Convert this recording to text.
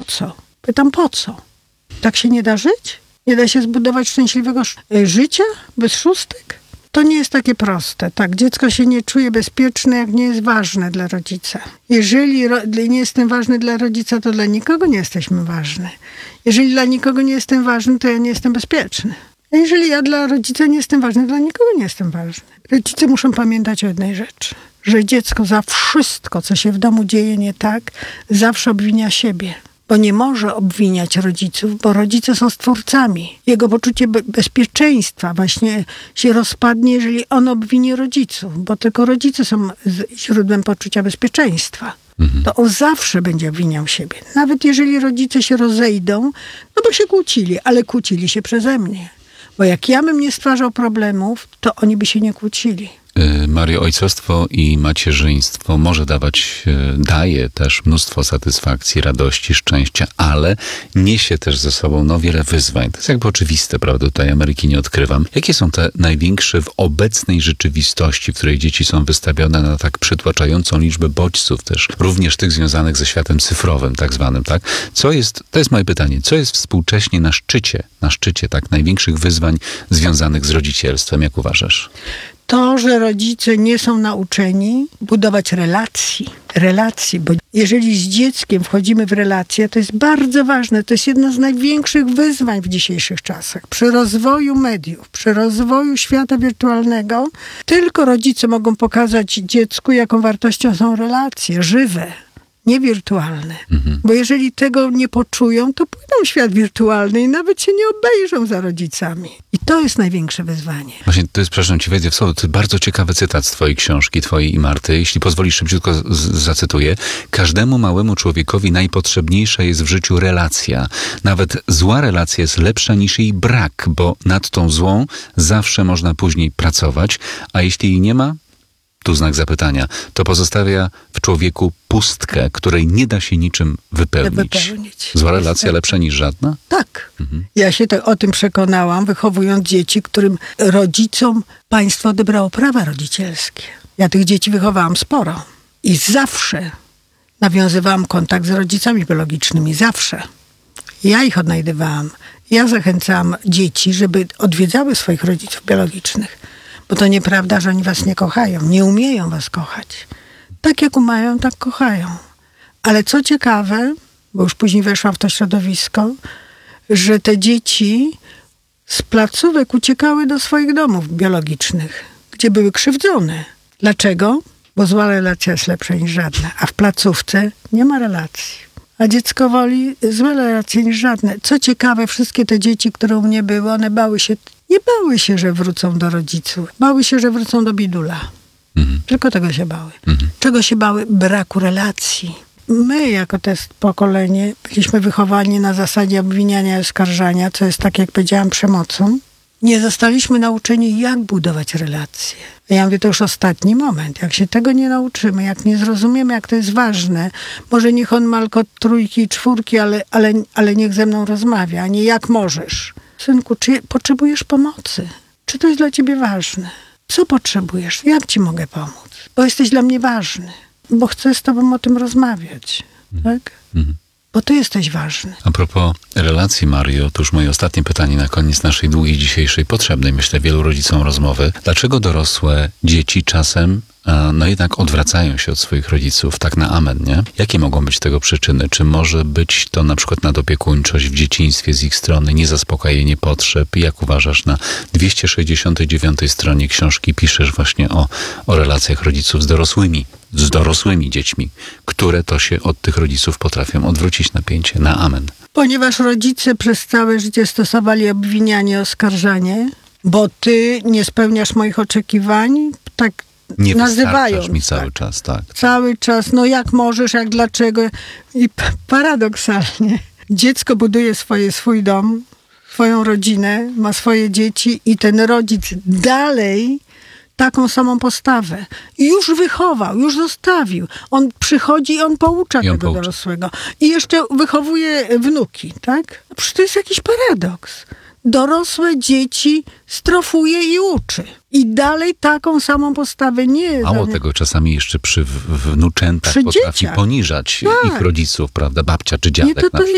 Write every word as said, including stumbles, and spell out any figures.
co? Pytam, po co? Tak się nie da żyć? Nie da się zbudować szczęśliwego życia bez szóstek? To nie jest takie proste. Tak, dziecko się nie czuje bezpieczne, jak nie jest ważne dla rodzica. Jeżeli ro- nie jestem ważny dla rodzica, to dla nikogo nie jesteśmy ważni. Jeżeli dla nikogo nie jestem ważny, to ja nie jestem bezpieczny. A jeżeli ja dla rodzica nie jestem ważny, dla nikogo nie jestem ważny. Rodzice muszą pamiętać o jednej rzeczy, że dziecko za wszystko, co się w domu dzieje nie tak, zawsze obwinia siebie. Bo nie może obwiniać rodziców, bo rodzice są stwórcami. Jego poczucie be- bezpieczeństwa właśnie się rozpadnie, jeżeli on obwinie rodziców, bo tylko rodzice są z- źródłem poczucia bezpieczeństwa. Mhm. To on zawsze będzie obwiniał siebie. Nawet jeżeli rodzice się rozejdą, no bo się kłócili, ale kłócili się przeze mnie. Bo jak ja bym nie stwarzał problemów, to oni by się nie kłócili. Mario, ojcostwo i macierzyństwo może dawać, daje też mnóstwo satysfakcji, radości, szczęścia, ale niesie też ze sobą no, wiele wyzwań. To jest jakby oczywiste, prawda? Tutaj Ameryki nie odkrywam. Jakie są te największe w obecnej rzeczywistości, w której dzieci są wystawione na tak przytłaczającą liczbę bodźców też, również tych związanych ze światem cyfrowym, tak zwanym, tak? Co jest, to jest moje pytanie, co jest współcześnie na szczycie, na szczycie tak największych wyzwań związanych z rodzicielstwem, jak uważasz? To, że rodzice nie są nauczeni budować relacji, relacji, bo jeżeli z dzieckiem wchodzimy w relacje, to jest bardzo ważne, to jest jedno z największych wyzwań w dzisiejszych czasach. Przy rozwoju mediów, przy rozwoju świata wirtualnego, tylko rodzice mogą pokazać dziecku, jaką wartością są relacje żywe, nie wirtualne. Mhm. Bo jeżeli tego nie poczują, to pójdą w świat wirtualny i nawet się nie obejrzą za rodzicami. I to jest największe wyzwanie. Właśnie to jest, przepraszam, ci wejdę w słowo, to jest bardzo ciekawy cytat z twojej książki, twojej i Marty. Jeśli pozwolisz, szybciutko z- zacytuję. Każdemu małemu człowiekowi najpotrzebniejsza jest w życiu relacja. Nawet zła relacja jest lepsza niż jej brak, bo nad tą złą zawsze można później pracować, a jeśli jej nie ma, tu znak zapytania, to pozostawia w człowieku pustkę, której nie da się niczym wypełnić. wypełnić. Zła relacja lepsza niż żadna? Tak. Mhm. Ja się to, o tym przekonałam, wychowując dzieci, którym rodzicom państwo odebrało prawa rodzicielskie. Ja tych dzieci wychowałam sporo. I zawsze nawiązywałam kontakt z rodzicami biologicznymi. Zawsze. Ja ich odnajdywałam. Ja zachęcałam dzieci, żeby odwiedzały swoich rodziców biologicznych. Bo to nieprawda, że oni was nie kochają. Nie umieją was kochać. Tak jak umają, tak kochają. Ale co ciekawe, bo już później weszłam w to środowisko, że te dzieci z placówek uciekały do swoich domów biologicznych, gdzie były krzywdzone. Dlaczego? Bo zła relacja jest lepsza niż żadna. A w placówce nie ma relacji. A dziecko woli złe relacje niż żadne. Co ciekawe, wszystkie te dzieci, które u mnie były, one bały się, nie bały się, że wrócą do rodziców. Bały się, że wrócą do bidula. Mhm. Tylko tego się bały. Mhm. Czego się bały? Braku relacji. My, jako to pokolenie, byliśmy wychowani na zasadzie obwiniania i oskarżania, co jest, tak jak powiedziałam, przemocą. Nie zostaliśmy nauczeni, jak budować relacje. Ja mówię, to już ostatni moment. Jak się tego nie nauczymy, jak nie zrozumiemy, jak to jest ważne, może niech on ma tylko trójki i czwórki, ale, ale, ale niech ze mną rozmawia, a nie jak możesz. Synku, czy potrzebujesz pomocy? Czy to jest dla ciebie ważne? Co potrzebujesz? Jak ci mogę pomóc? Bo jesteś dla mnie ważny. Bo chcę z tobą o tym rozmawiać. Tak? Mhm. Bo ty jesteś ważny. A propos relacji, Mario, to już moje ostatnie pytanie na koniec naszej długiej dzisiejszej, potrzebnej, myślę, wielu rodzicom rozmowy. Dlaczego dorosłe dzieci czasem no jednak odwracają się od swoich rodziców, tak na amen, nie? Jakie mogą być tego przyczyny? Czy może być to na przykład nadopiekuńczość w dzieciństwie z ich strony, niezaspokojenie potrzeb? Jak uważasz, na dwieście sześćdziesiątej dziewiątej stronie książki piszesz właśnie o, o relacjach rodziców z dorosłymi, z dorosłymi dziećmi, które to się od tych rodziców potrafią odwrócić napięcie na amen. Ponieważ rodzice przez całe życie stosowali obwinianie, oskarżanie, bo ty nie spełniasz moich oczekiwań, tak nie nazywają mi cały tak. czas, tak. Cały czas, no jak możesz, jak dlaczego. I p- paradoksalnie dziecko buduje swoje, swój dom, swoją rodzinę, ma swoje dzieci i ten rodzic dalej taką samą postawę. I już wychował, już zostawił. On przychodzi i on poucza I on tego poucza. dorosłego. I jeszcze wychowuje wnuki, tak? Przecież to jest jakiś paradoks. Dorosłe dzieci strofuje i uczy. I dalej taką samą postawę nie... Mało zamiast... tego, czasami jeszcze przy w- wnuczętach Przy potrafi dzieciach. poniżać Tak. ich rodziców, prawda? Babcia czy dziadek Nie, to, to, na przykład.